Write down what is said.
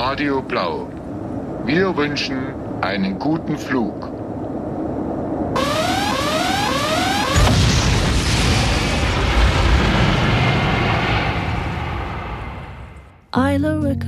Radio Blau. Wir wünschen einen guten Flug. Isla